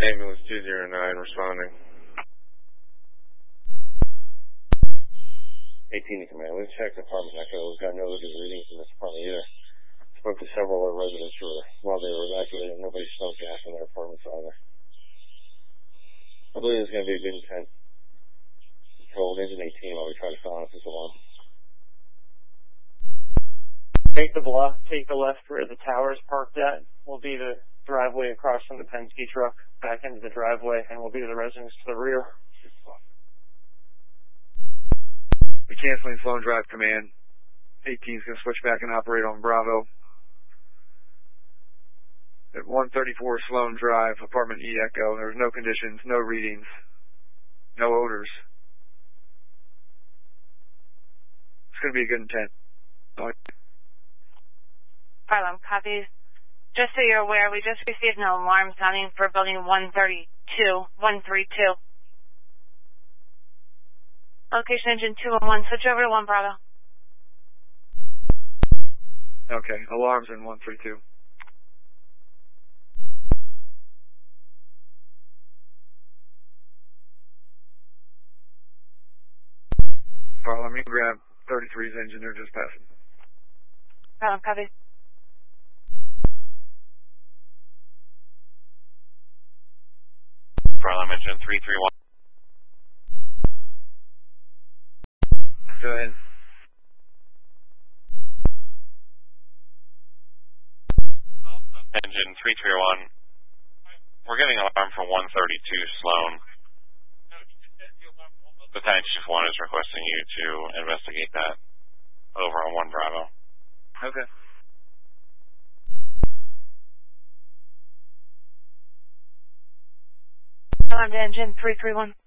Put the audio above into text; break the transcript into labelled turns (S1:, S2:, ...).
S1: Ambulance 209 responding. 18 to command. Let's check the apartment echo. We've got no good readings in this apartment either. Spoke to several other residents while they were evacuating. Nobody smoked gas in their apartments either. I believe there's going to be a good intent. Control engine 18 while we try to silence this alarm.
S2: Take the left where the tower's parked at. Will be the driveway across from the Penske truck, back into the driveway, and will be the residents to the rear.
S3: We're canceling Sloan Drive command. 18's going to switch back and operate on Bravo. At 134 Sloan Drive, apartment E Echo. There's no conditions, no readings, no odors. It's going to be a good intent.
S4: Harlem, copies. Just so you're aware, we just received an alarm sounding for building 132. Location engine 211. Switch over to 1 Bravo.
S3: Okay, alarms in 132. Let me grab 33's engine. They're just passing.
S4: Copy.
S1: Farlam engine 331.
S3: Go ahead.
S1: Engine 331. We're getting an alarm for 132 Sloan. Battalion Chief 1 is requesting you to investigate that over on 1 Bravo.
S3: Okay.
S4: Alarm to engine 331.